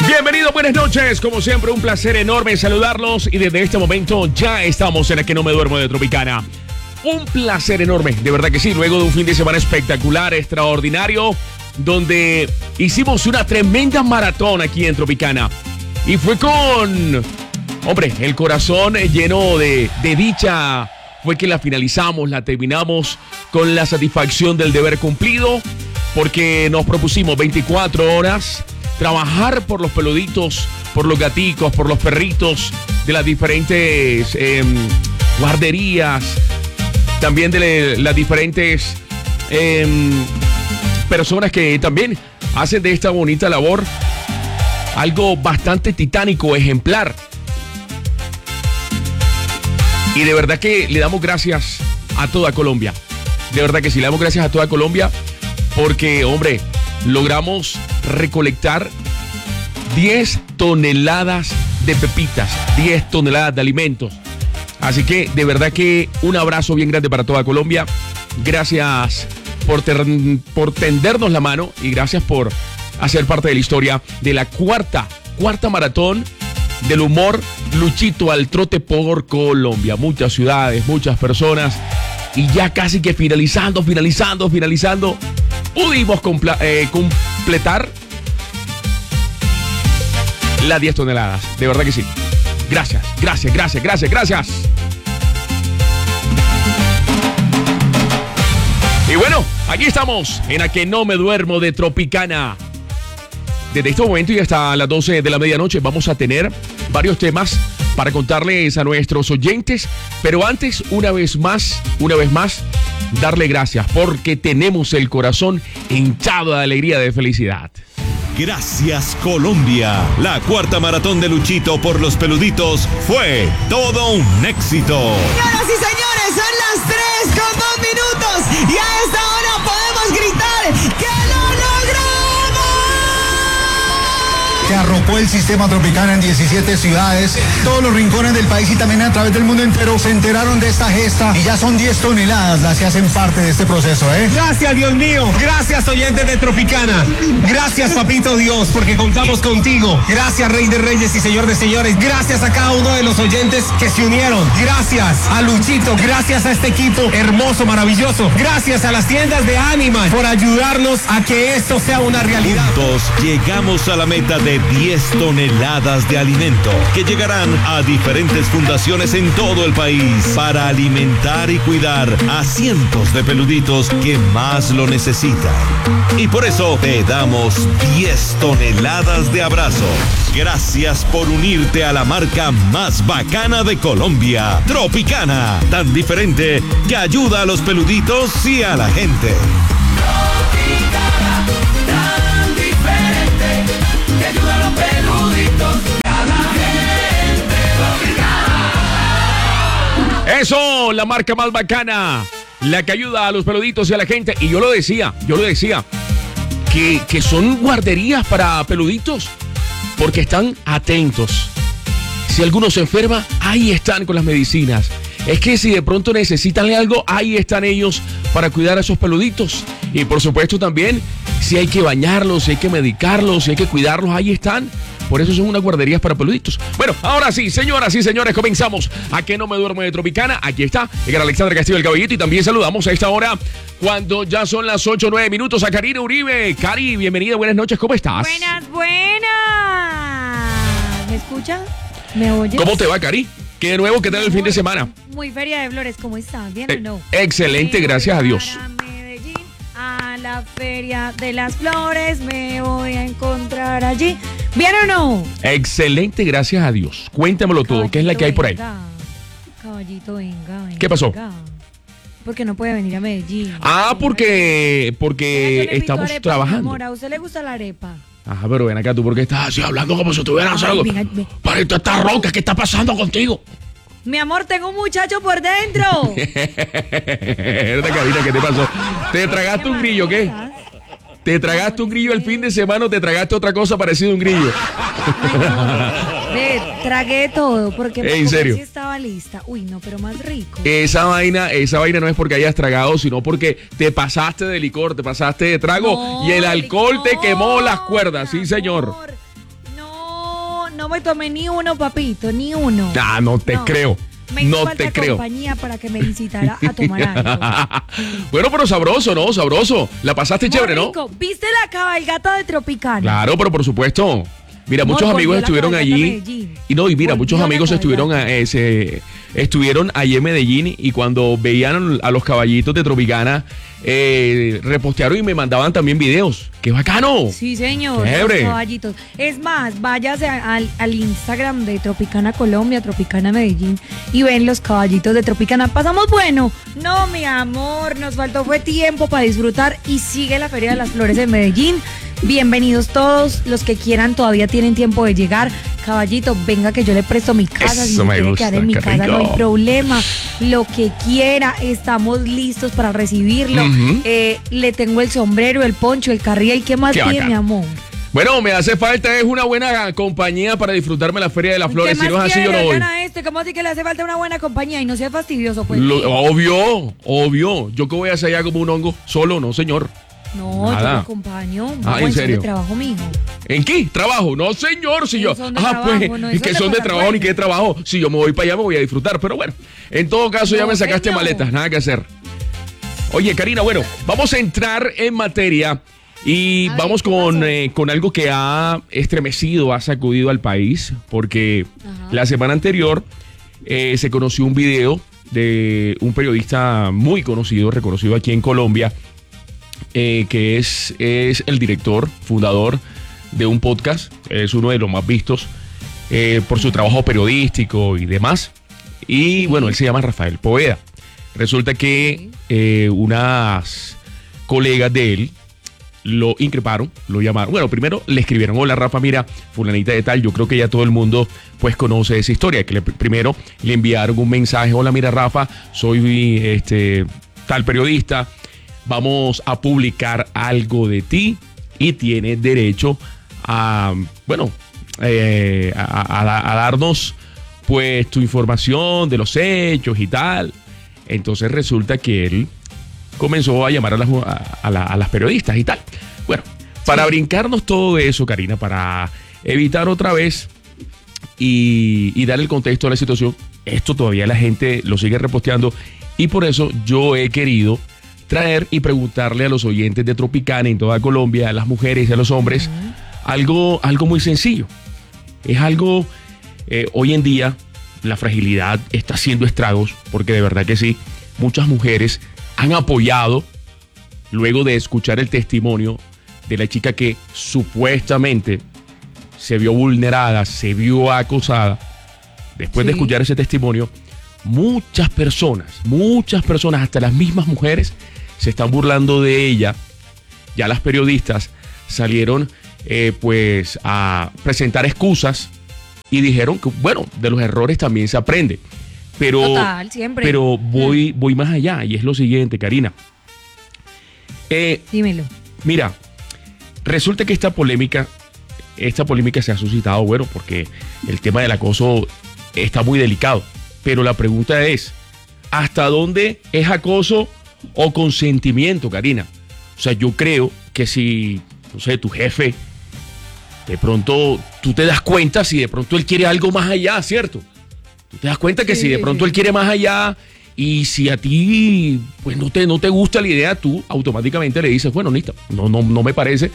Bienvenidos, buenas noches. Como siempre, un placer enorme saludarlos. Y desde este momento ya estamos en A Que No Me Duermo de Tropicana. Un placer enorme, de verdad que sí. Luego de un fin de semana espectacular, extraordinario, donde hicimos una tremenda maratón aquí en Tropicana. Y fue con, hombre, el corazón lleno de dicha. Fue que la finalizamos, la terminamos con la satisfacción del deber cumplido, porque nos propusimos 24 horas trabajar por los peluditos, por los gaticos, por los perritos de las diferentes guarderías, también de las diferentes personas que también hacen de esta bonita labor algo bastante titánico, ejemplar. Y de verdad que le damos gracias a toda Colombia. De verdad que sí, le damos gracias a toda Colombia porque, hombre, logramos recolectar 10 toneladas de pepitas, 10 toneladas de alimentos. Así que de verdad que un abrazo bien grande para toda Colombia. Gracias por tendernos la mano y gracias por hacer parte de la historia de la cuarta maratón del humor Luchito al Trote por Colombia. Muchas ciudades, muchas personas y ya casi que finalizando. Pudimos completar las 10 toneladas. De verdad que sí. Gracias. Y bueno, aquí estamos en A Que No Me Duermo de Tropicana. Desde este momento y hasta las 12 de la medianoche vamos a tener varios temas para contarles a nuestros oyentes. Pero antes, una vez más, darle gracias porque tenemos el corazón hinchado de alegría, de felicidad. Gracias, Colombia. La cuarta maratón de Luchito por los peluditos fue todo un éxito. Señoras y señores, son las 3:02 y a esta hora podemos gritar que lo logramos. Que arropó el sistema Tropicana en 17 ciudades, todos los rincones del país y también a través del mundo entero se enteraron de esta gesta y ya son 10 toneladas las que hacen parte de este proceso, Gracias, Dios mío. Gracias, oyentes de Tropicana. Gracias, Papito Dios, porque contamos contigo. Gracias, Rey de Reyes y Señor de Señores. Gracias a cada uno de los oyentes que se unieron. Gracias a Luchito. Gracias a este equipo hermoso, maravilloso. Gracias a las tiendas de Animal por ayudarnos a que esto sea una realidad. Juntos llegamos a la meta de 10 toneladas de alimento que llegarán a diferentes fundaciones en todo el país para alimentar y cuidar a cientos de peluditos que más lo necesitan. Y por eso te damos 10 toneladas de abrazos. Gracias por unirte a la marca más bacana de Colombia, Tropicana, tan diferente que ayuda a los peluditos y a la gente. Tropicana, tan diferente que ayuda a los peluditos y a la gente. Tropicana. Eso, la marca más bacana, la que ayuda a los peluditos y a la gente. Y yo lo decía, que son guarderías para peluditos, porque están atentos. Si alguno se enferma, ahí están con las medicinas. Es que si de pronto necesitan algo, ahí están ellos para cuidar a esos peluditos. Y por supuesto también, si hay que bañarlos, si hay que medicarlos, si hay que cuidarlos, ahí están. Por eso son unas guarderías para peluditos. Bueno, ahora sí, señoras y señores, comenzamos A Que No Me Duermo de Tropicana. Aquí está el Alexander Castillo del Caballito. Y también saludamos a esta hora, cuando ya son las 8:09 minutos, a Karina Uribe. Cari, bienvenida, buenas noches, ¿cómo estás? Buenas. ¿Me escuchan? ¿Me oyen? ¿Cómo te va, Cari? ¿Qué de nuevo? ¿Qué tal el fin de semana? Muy Feria de Flores, ¿cómo estás? ¿Bien o no? Excelente, gracias a Dios. Para Medellín, a la Feria de las Flores, me voy a encontrar allí. ¿Bien o no? Excelente, gracias a Dios. Cuéntamelo todo, ¿qué es la que hay por ahí? Caballito, venga. ¿Qué pasó? Porque no puede venir a Medellín. Porque estamos trabajando. Amor, ¿a usted le gusta la arepa? Ajá, pero ven acá, ¿tú por qué estás así hablando como si estuvieras algo? Para esto está ronca, ¿qué está pasando contigo? Mi amor, tengo un muchacho por dentro. Esta cabina, ¿qué te pasó? ¿Te tragaste un grillo, qué? ¿Te tragaste un grillo el fin de semana o te tragaste otra cosa parecida a un grillo? Ve, tragué todo porque ¿En serio? Sí estaba lista. Uy, no, pero más rico. Esa vaina no es porque hayas tragado, sino porque te pasaste de licor, te pasaste de trago y el alcohol te quemó las cuerdas, sí señor. No, me tomé ni uno, papito, ni uno. Ah, no te creo. Me hizo No falta te creo. compañía para que me incitara a tomar algo. Bueno, pero sabroso, ¿no? Sabroso. La pasaste Muy chévere, ¿no? rico. ¿Viste la cabalgata de Tropicana? Claro, pero por supuesto. Mira, Amor, muchos amigos volvió la estuvieron cabalgata a allí. Medellín. Y mira, Volvió muchos la amigos cabalgata. estuvieron allí en Medellín y cuando veían a los caballitos de Tropicana, repostearon y me mandaban también videos. ¡Qué bacano! Sí, señor. Chévere. Los caballitos. Es más, váyase al Instagram de Tropicana Colombia, Tropicana Medellín y ven los caballitos de Tropicana. ¿Pasamos bueno? No, mi amor, nos faltó fue tiempo para disfrutar y sigue la Feria de las Flores en Medellín. Bienvenidos todos los que quieran, todavía tienen tiempo de llegar. Caballito, venga que yo le presto mi casa. Si Eso se me quiere gusta, quedar en mi qué casa, no hay rico. problema. Lo que quiera, estamos listos para recibirlo. Ujú. Le tengo el sombrero, el poncho, el carril. ¿Qué más Qué tiene, bacano. mi amor? Bueno, me hace falta es una buena compañía para disfrutarme la Feria de las Flores. ¿Qué Si no más es así, yo no quiere? voy. Gana este, ¿cómo así que le hace falta una buena compañía y no sea fastidioso? Pues Obvio. ¿Yo qué voy a hacer allá como un hongo? Solo, no, señor. no, yo Nada. te acompaño. Ah, No, ¿en son serio? de trabajo, mijo. ¿En qué? ¿Trabajo? No, señor. Si Sí, yo. son de trabajo, no, es eso que es de son de pasar trabajo ni bueno. qué de trabajo. Si yo me voy para allá, me voy a disfrutar. Pero bueno, en todo caso, ya No, me sacaste señor. maletas, nada que hacer. Oye, Karina, bueno, vamos a entrar en materia y A ver, vamos ¿qué con algo que ha estremecido, ha sacudido al país, porque Ajá. la semana anterior se conoció un video de un periodista muy conocido, reconocido aquí en Colombia, que es el director, fundador de un podcast, es uno de los más vistos por su trabajo periodístico y demás. Y bueno, él se llama Rafael Poveda. Resulta que unas colegas de él lo increparon, lo llamaron. Bueno, primero le escribieron: hola Rafa, mira, fulanita de tal. Yo creo que ya todo el mundo pues conoce esa historia. Que primero le enviaron un mensaje: hola, mira Rafa, soy tal periodista. Vamos a publicar algo de ti y tienes derecho a, bueno, a darnos pues tu información de los hechos y tal. Entonces resulta que él comenzó a llamar a las periodistas y tal. Bueno, para brincarnos todo eso, Karina, para evitar otra vez y dar el contexto de la situación, esto todavía la gente lo sigue reposteando y por eso yo he querido traer y preguntarle a los oyentes de Tropicana en toda Colombia, a las mujeres y a los hombres, algo muy sencillo. Es algo, hoy en día, la fragilidad está haciendo estragos, porque de verdad que sí, muchas mujeres han apoyado, luego de escuchar el testimonio de la chica que supuestamente se vio vulnerada, se vio acosada. Después de Sí. escuchar ese testimonio, muchas personas, hasta las mismas mujeres, se están burlando de ella. Ya las periodistas salieron pues a presentar excusas y dijeron que, bueno, de los errores también se aprende. Pero, Total, siempre. pero voy más allá y es lo siguiente, Karina. Dímelo. Mira, resulta que esta polémica se ha suscitado, bueno, porque el tema del acoso está muy delicado. Pero la pregunta es, ¿hasta dónde es acoso o consentimiento, Karina? O sea, yo creo que si, no sé, tu jefe, de pronto tú te das cuenta si de pronto él quiere algo más allá, ¿cierto? Tú te das cuenta que Sí, si de pronto sí. él quiere más allá y si a ti pues no te gusta la idea, tú automáticamente le dices, bueno, Nita, no me parece,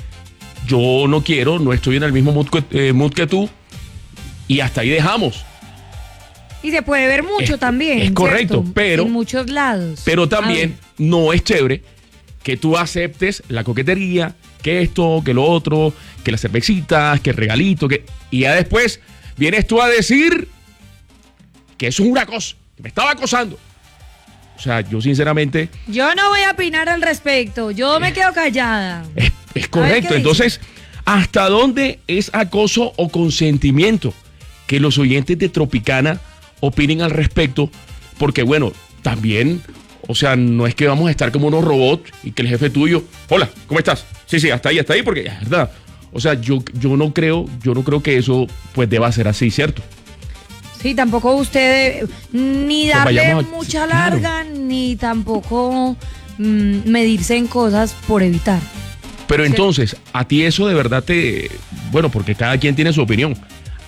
yo no quiero, no estoy en el mismo mood que tú y hasta ahí dejamos. Y se puede ver mucho Es- también. es correcto, ¿cierto? pero- En muchos lados. Pero A también ver. no es chévere que tú aceptes la coquetería, que esto, que lo otro, que las cervecitas, que el regalito, y ya después vienes tú a decir que eso es una cosa, que me estaba acosando. O sea, yo sinceramente Yo no voy a opinar al respecto. Yo me quedo callada. es correcto. ¿qué Entonces, ¿hasta dónde es acoso o consentimiento? Que los oyentes de Tropicana opinen al respecto, porque bueno, también, o sea, no es que vamos a estar como unos robots y que el jefe tuyo, hola, ¿cómo estás? Sí, hasta ahí, porque es verdad. O sea, yo no creo que eso pues deba ser así, ¿cierto? Sí, tampoco usted ni Pues darle vayamos a- mucha claro. larga, ni tampoco medirse en cosas por evitar. Pero entonces, a ti eso de verdad bueno, porque cada quien tiene su opinión.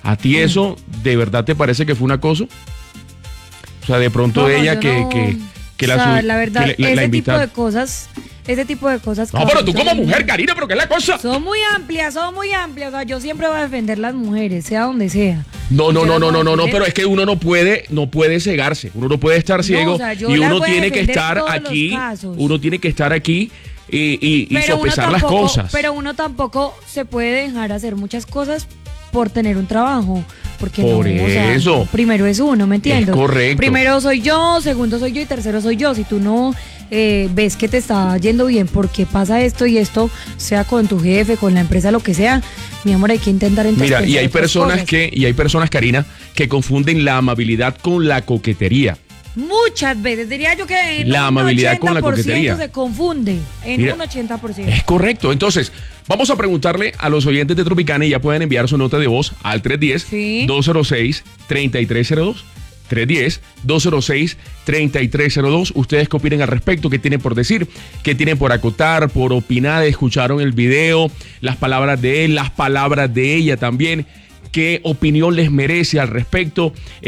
¿A ti eso de verdad te parece que fue un acoso? O sea, de pronto No, ella yo que o sea, la verdad, que la ese tipo invitaron. de cosas. Ese tipo de cosas. No, pero tú causan- como mujer, Karina, ¿pero qué es la cosa? Son muy amplias. O sea, yo siempre voy a defender las mujeres, sea donde sea. No, Yo las voy a defender. pero es que uno no puede cegarse, uno no puede estar ciego o sea, yo y las uno voy a tiene que defender estar todos los aquí, casos. uno tiene que estar aquí y Pero uno sopesar las tampoco- cosas. Pero uno tampoco se puede dejar hacer muchas cosas por tener un trabajo. Porque Por no, o sea, eso. primero es uno, ¿me entiendes? Es correcto. Primero soy yo, segundo soy yo y tercero soy yo. Si tú no ves que te está yendo bien porque pasa esto y esto, sea con tu jefe, con la empresa, lo que sea, mi amor, hay que intentar entonces Mira, y pensar hay otras cosas. personas, Karina, que confunden la amabilidad con la coquetería. Muchas veces, diría yo que en La un amabilidad con la 80% coquetería. se confunde, en Mira, un 80%. Es correcto. Entonces, vamos a preguntarle a los oyentes de Tropicana y ya pueden enviar su nota de voz al 310-206-3302. 310-206-3302. ¿Ustedes qué opinan al respecto? ¿Qué tienen por decir? ¿Qué tienen por acotar, por opinar? ¿Escucharon el video? Las palabras de él, las palabras de ella también. ¿Qué opinión les merece al respecto?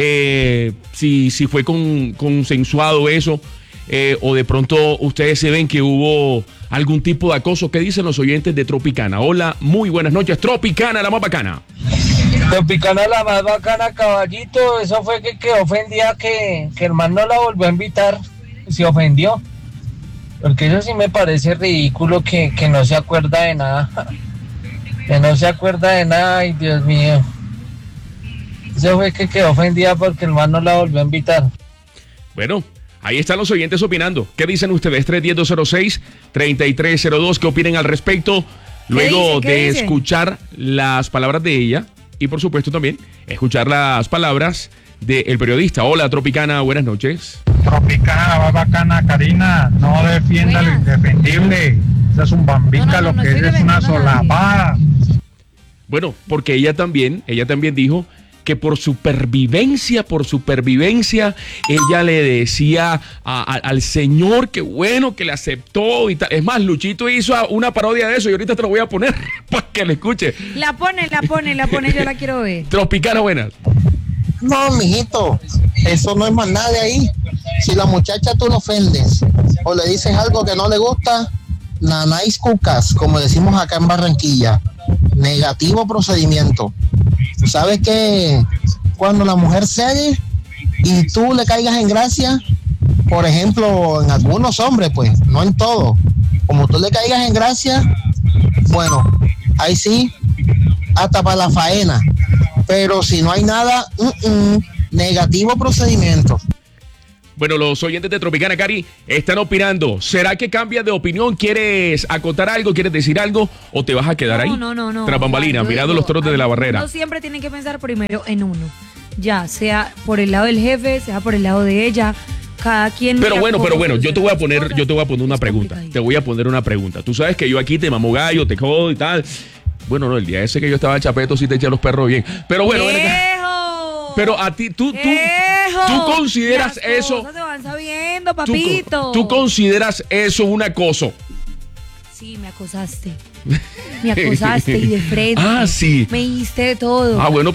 Si fue consensuado eso, o de pronto ustedes se ven que hubo algún tipo de acoso. ¿Qué dicen los oyentes de Tropicana? Hola, muy buenas noches. Tropicana, la más bacana. Tropicana la más bacana, caballito. Eso fue que ofendía que el man no la volvió a invitar. Se ofendió. Porque eso sí me parece ridículo que no se acuerda de nada. Que no se acuerda de nada, ay Dios mío. Eso fue que quedó ofendida porque el man no la volvió a invitar. Bueno, ahí están los oyentes opinando. ¿Qué dicen ustedes? 310-206-3302. ¿Qué opinan al respecto? Luego ¿Qué de dicen? escuchar las palabras de ella y por supuesto también escuchar las palabras del periodista. Hola, Tropicana, buenas noches. Tropicana, va bacana, Karina. No defienda lo Buenas. indefendible. Eso es un bambica, No, lo que estoy es una defendiendo a nadie. solapada. Bueno, porque ella también dijo que por supervivencia, ella le decía al señor que bueno, que le aceptó y tal. Es más, Luchito hizo una parodia de eso y ahorita te lo voy a poner para que le escuche. La pone, yo la quiero ver. Tropicana, buenas. No, mijito, eso no es más nada de ahí. Si la muchacha tú la ofendes o le dices algo que no le gusta, nanáis cucas, como decimos acá en Barranquilla. Negativo procedimiento. ¿Sabes que cuando la mujer cede y tú le caigas en gracia, por ejemplo, en algunos hombres, pues, no en todos, como tú le caigas en gracia, bueno, ahí sí, hasta para la faena. Pero si no hay nada, negativo procedimiento. Bueno, los oyentes de Tropicana, Cari, están opinando. ¿Será que cambias de opinión? ¿Quieres acotar algo? ¿Quieres decir algo? ¿O te vas a quedar ahí? No. Tras bambalinas, Yo mirando digo, los toros desde la barrera. Uno siempre tiene que pensar primero en uno. Ya, sea por el lado del jefe, sea por el lado de ella. Cada quien. Pero mira bueno, cómo yo te voy a poner una Es pregunta. complicadito. Te voy a poner una pregunta. Tú sabes que yo aquí te mamo gallo, te jodo y tal. Bueno, no, el día ese que yo estaba chapeto sí te eché a los perros bien. Pero bueno, ven acá. ¡Viejo! Pero a ti, tú consideras Las eso. cosas se van sabiendo, Tú, papito. tú consideras eso un acoso. Sí, me acosaste. Me acosaste y de frente. Ah, sí. Me dijiste de todo. Ah, bueno.